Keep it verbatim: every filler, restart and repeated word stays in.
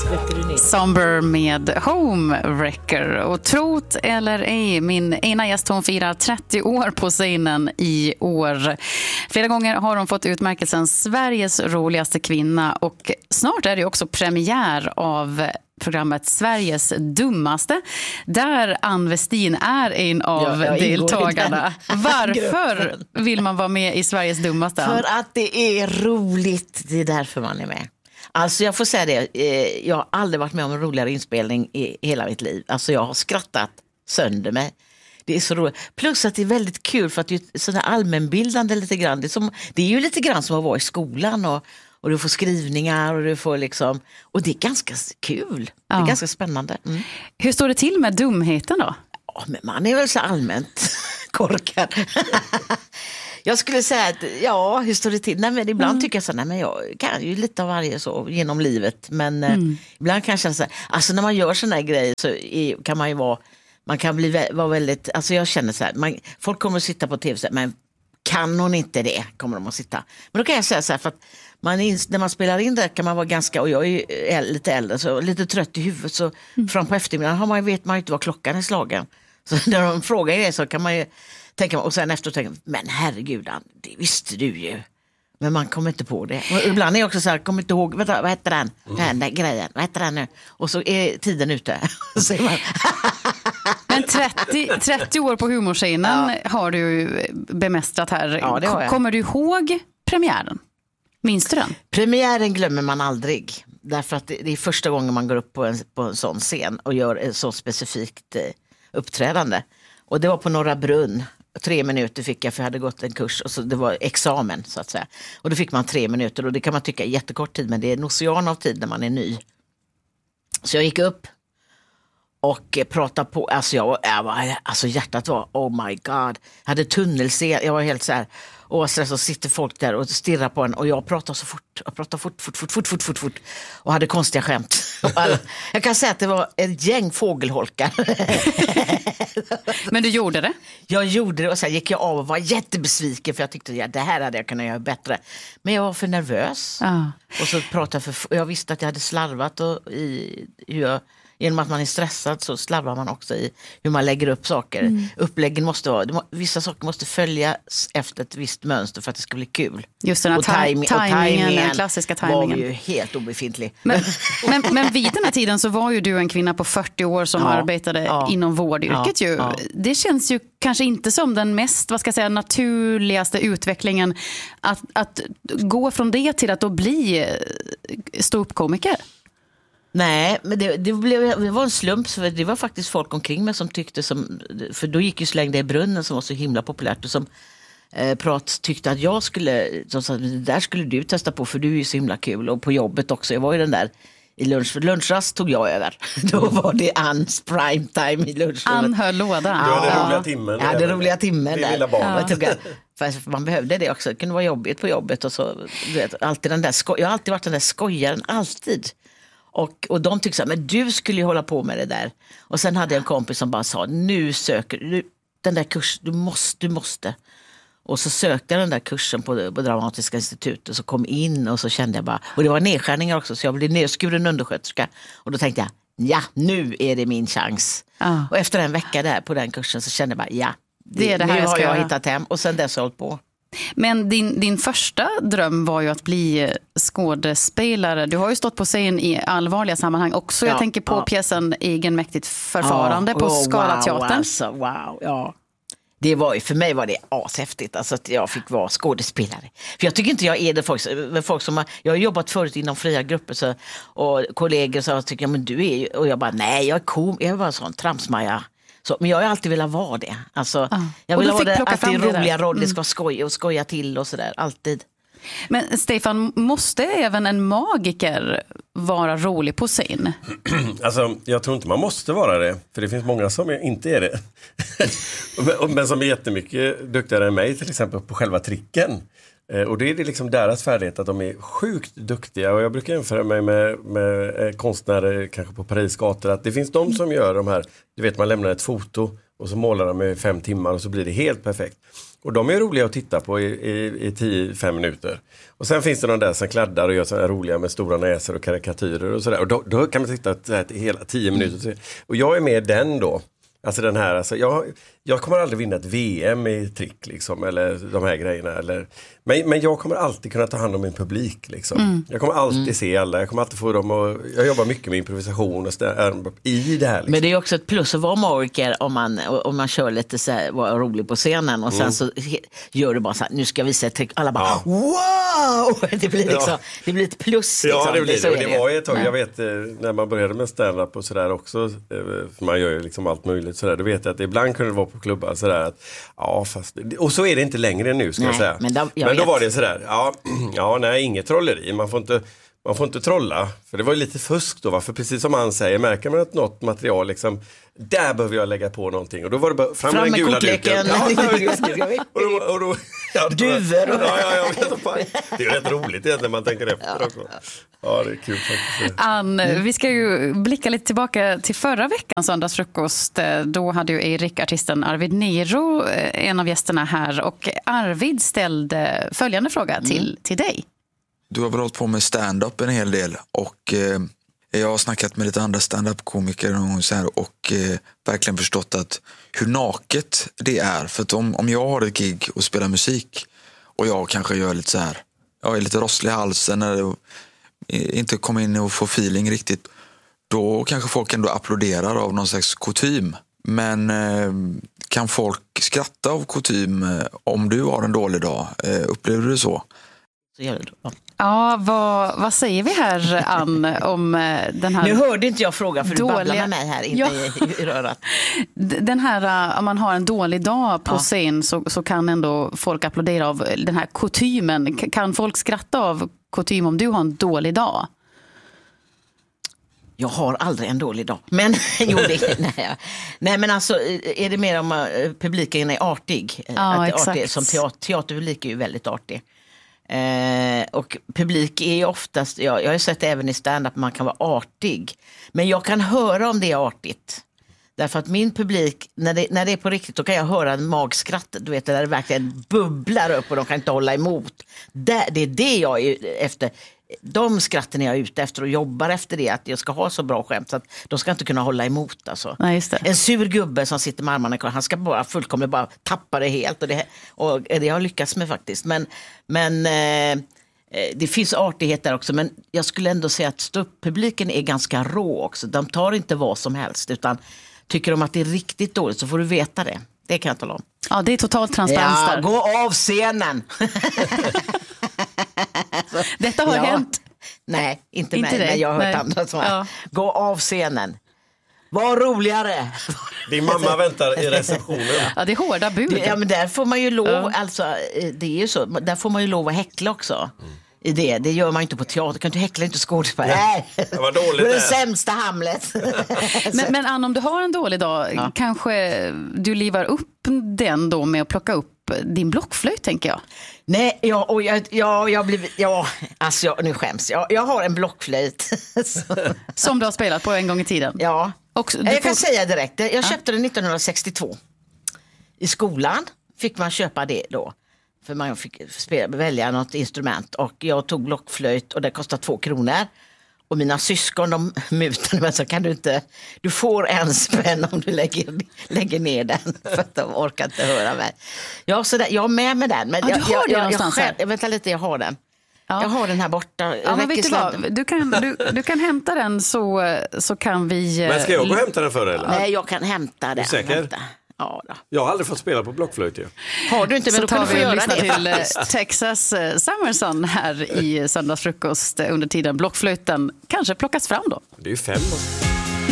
Somber med Homewrecker. Och trot eller ej, min ena gäst, hon firar trettio år på scenen i år. Flera gånger har hon fått utmärkelsen Sveriges roligaste kvinna, och snart är det också premiär av programmet Sveriges dummaste, där Ann Westin är en av ja, deltagarna. Varför vill man vara med i Sveriges dummaste? För att det är roligt, det är därför man är med. Alltså jag får säga det, jag har aldrig varit med om en roligare inspelning i hela mitt liv. Alltså jag har skrattat sönder mig. Det är så roligt. Plus att det är väldigt kul för att det är sådär allmänbildande lite grann. Det är, som, det är ju lite grann som att vara i skolan och, och du får skrivningar och du får liksom, och det är ganska kul. Ja. Det är ganska spännande. Mm. Hur står det till med dumheten då? Ja, men man är väl så allmänt korkad. Jag skulle säga att, ja, hur står det till? Nej, men ibland mm. tycker jag så, nej men jag kan ju lite av varje så genom livet. Men mm. eh, ibland kan jag känna så här, alltså när man gör såna här grejer så är, kan man ju vara, man kan bli vara väldigt, alltså jag känner så här, man, folk kommer att sitta på tv så här, men kan hon inte det, kommer de att sitta. Men då kan jag säga så här, för att man, när man spelar in det kan man vara ganska, och jag är ju lite äldre, så lite trött i huvudet, så mm. fram på eftermiddagen har man, vet man ju inte vad klockan är slagen. Så när de frågar det så kan man ju tänka, och sen efter tänka, men herregud, det visste du ju. Men man kommer inte på det. Och ibland är jag också så här, kommer inte ihåg, vänta, vad heter den? Mm. Den där grejen, vad heter den nu? Och så är tiden ute. Så är man men trettio, trettio år på humorscenen ja. Har du bemästrat här. Ja, det har jag. Kommer du ihåg premiären? Minns du den? Premiären glömmer man aldrig. Därför att det är första gången man går upp på en, på en sån scen och gör ett så specifikt eh, uppträdande. Och det var på Norra Brunn. Tre minuter fick jag, för jag hade gått en kurs, och så det var examen så att säga. Och då fick man tre minuter, och det kan man tycka är jättekort tid, men det är en ocean av tid när man är ny. Så jag gick upp och pratade på, alltså, jag, jag var, alltså hjärtat var, oh my god. Jag hade tunnelseende, jag var helt så här, och så sitter folk där och stirrar på en, och jag pratar så fort, jag pratar fort, fort, fort, fort, fort, fort, fort, och hade konstiga skämt. Jag kan säga att det var ett gäng fågelholkar. Men du gjorde det? Jag gjorde det, och sen gick jag av och var jättebesviken, för jag tyckte att ja, det här hade jag kunnat göra bättre. Men jag var för nervös. Ah. Och så pratade jag för, jag visste att jag hade slarvat, och i hur jag, genom att man är stressad så slarvar man också i hur man lägger upp saker. Mm. Uppläggen måste vara, vissa saker måste följas efter ett visst mönster för att det ska bli kul. Just den här och tajm- tajmingen, den klassiska tajmingen. Var ju helt obefintlig. Men, men, men vid den här tiden så var ju du en kvinna på fyrtio år som ja, arbetade ja, inom vårdyrket. Ja, ju. Ja. Det känns ju kanske inte som den mest, vad ska jag säga, naturligaste utvecklingen att, att gå från det till att då bli ståuppkomiker. Nej, men det, det, blev, det var en slump, för det var faktiskt folk omkring mig som tyckte som, för då gick ju Slängde i brunnen som var så himla populärt, och som eh, prat tyckte att jag skulle, som sa, det där skulle du testa på, för du är ju så himla kul, och på jobbet också, jag var ju den där i lunch, lunchrast tog jag över. Då var det Anns primetime i lunchrummet. Ann höll låda. Du hade ja. roliga timmen. Jag hade roliga timmen där. Ja. Jag, för man behövde det också, det kunde vara jobbigt på jobbet, och så, du vet, alltid den där sko- jag har alltid varit den där skojaren, alltid. Och, och de tyckte så här, men du skulle ju hålla på med det där. Och sen hade jag en kompis som bara sa, nu söker du den där kursen, du måste, du måste. Och så sökte jag den där kursen på, på Dramatiska institutet, och så kom in, och så kände jag bara, och det var nedskärningar också, så jag blev nedskuren undersköterska. Och då tänkte jag, ja, nu är det min chans. Ah. Och efter en vecka där på den kursen så kände jag bara, ja, det, det är det här nu jag har jag göra. hittat hem. Och sen dess har jag hållit på. Men din, din första dröm var ju att bli skådespelare. Du har ju stått på scen i allvarliga sammanhang också. Jag ja, tänker på ja. pjäsen Egenmäktigt förfarande ja, på oh, Scalateatern. Wow, alltså, wow, ja. Det var ju, för mig var det ashäftigt, alltså att jag fick vara skådespelare. För jag tycker inte jag är det folk, folk som har, jag har jobbat förut inom fria grupper, så, och kollegor så tycker jag, men du är ju, och jag bara, nej, jag är kom, jag är bara en sån tramsmaja. Så, men jag har alltid velat vara det. Alltså, ah. Jag vill ha det, att det är roliga roller, det ska skoja och skoja till och sådär, alltid. Men Stefan, måste även en magiker vara rolig på scen? Alltså, jag tror inte man måste vara det, för det finns många som inte är det. Men som är jättemycket duktigare än mig, till exempel på själva tricken. Och det är liksom deras färdighet att de är sjukt duktiga, och jag brukar jämföra mig med, med konstnärer kanske på Paris gator, att det finns de som gör de här, du vet, man lämnar ett foto Och så målar de i fem timmar och så blir det helt perfekt. Och de är roliga att titta på i, i, i tio till fem minuter. Och sen finns det de där som kladdar och gör sådana roliga med stora näsor och karikatyrer och sådär. Och då, då kan man titta till hela tio minuter. Och jag är med den då. Alltså den här, alltså jag, jag kommer aldrig vinna ett V M i trick liksom, eller de här grejerna. Eller, men, men jag kommer alltid kunna ta hand om min publik liksom. Mm. Jag kommer alltid mm. se alla, jag kommer alltid få dem och jag jobbar mycket med improvisation och stä- i det här. Liksom. Men det är också ett plus att vara magiker om man, om man kör lite så här, vara rolig på scenen och sen mm. så gör du bara så här, nu ska vi visa ett trick. Alla bara, ja. wow! Det blir liksom, ja. det blir ett plus. Liksom. Ja, det blir det. det. Och det var ju ett tag, jag vet när man började med stand-up och sådär också, för man gör ju liksom allt möjligt sådär, då vet jag att ibland kunde det vara på klubbar sådär att, ja fast, och så är det inte längre nu ska nej, jag säga. Men då, jag men då var det sådär, ja, ja nej, inget trolleri, man får inte man får inte trolla, för det var ju lite fusk då, va? För precis som han säger, märker man att något material liksom, där behöver jag lägga på någonting, och då var det bara fram, fram med den gula duken. Ja, och då, och då, ja, Duver. Ja, ja, ja, det är rätt roligt egentligen när man tänker efter också. Ja, det är kul faktiskt. Ann, mm. vi ska ju blicka lite tillbaka till förra veckans söndagsfrukost. Då hade ju Erik, artisten Arvid Nero, en av gästerna här, och Arvid ställde följande fråga mm. till, till dig. Du har väl hållit på med stand-up en hel del, och eh, jag har snackat med lite andra stand-up-komiker och, så här, och eh, verkligen förstått att hur naket det är. För att om, om jag har ett gig och spelar musik och jag kanske gör lite så här, jag är lite rosslig i halsen eller inte kommer in och får feeling riktigt, då kanske folk ändå applåderar av någon slags kutym. Men eh, kan folk skratta av kutym eh, om du har en dålig dag? Eh, upplever du det så? Så gör det då. Ja, vad, vad säger vi här, Ann, om den här... Nu hörde inte jag fråga för dåliga... du babblar med mig här, inte ja. i, i rörat. Den här, om man har en dålig dag på ja. scen så, så kan ändå folk applådera av den här kutymen. Kan folk skratta av kutym om du har en dålig dag? Jag har aldrig en dålig dag. Men, jo, det, nej, nej, men alltså, är det mer om uh, publiken är artig? Ja, att exakt. Artig, som teater, teaterpublik är ju väldigt artig. Eh, och publik är ju oftast, ja, jag har ju sett även i stand-up, man kan vara artig. Men jag kan höra om det är artigt. Därför att min publik, när det, när det är på riktigt, då kan jag höra en magskratt, du vet, där det verkligen bubblar upp och de kan inte hålla emot. Det, det är det jag är efter. De skratten är jag ute efter och jobbar efter det, att jag ska ha så bra skämt så att de ska inte kunna hålla emot. Alltså. Nej, just det. En sur gubbe som sitter med armarna kvar, han ska bara fullkomligt bara tappa det helt, och det, och det har jag lyckats med faktiskt. Men, men eh, det finns artighet där också, men jag skulle ändå säga att ståupppubliken är ganska rå också. De tar inte vad som helst, utan tycker de att det är riktigt dåligt så får du veta det. Det kan jag tala om. Ja, det är totalt transparens ja, där. Gå av scenen! Detta har ja. hänt. Nej, inte, inte mig, dig. men jag har hört Nej. andra som ja. Gå av scenen. Var roligare. Din mamma väntar i receptionen. Ja, det är hårda bud. Det, ja, men där får man ju lov, ja. alltså, det är ju så, där får man ju lov att häckla också. Mm. I det, det gör man inte på teater, kan inte häckla inte skådespelare. Nej, det var dåligt. Det är det sämsta Hamlet. men, men Ann, om du har en dålig dag, ja. kanske du livar upp den då med att plocka upp din blockflöjt, tänker jag. Nej, ja, och jag, ja, jag blivit, ja, alltså jag, nu skäms jag. Jag har en blockflöjt. Som du har spelat på en gång i tiden. Ja, och jag får... kan säga direkt. Jag ja. köpte den nittonhundrasextiotvå. I skolan fick man köpa det då. För man fick spela, välja något instrument. Och jag tog blockflöjt och det kostade två kronor. Och mina syskon, de mutade mig, så kan du inte, du får en spänn om du lägger, lägger ner den. För att de orkar inte höra mig. Jag, så där, jag har med mig den. Men ja, jag, du har jag, det jag, någonstans jag, här. jag vet lite, jag har den. Ja. Jag har den här borta. Ja, men vet du, vad? Du, kan, du, du kan hämta den så, så kan vi... Men ska jag gå och hämta den för dig? Eller? Nej, jag kan hämta den. Är du säker? Hämta. Ja, då. Jag har aldrig fått spela på blockflöjt ju. Har du inte, men så då kan du få göra det. till Texas Summerson här i söndagsfrukost under tiden blockflöjten kanske plockas fram då. Det är ju fem.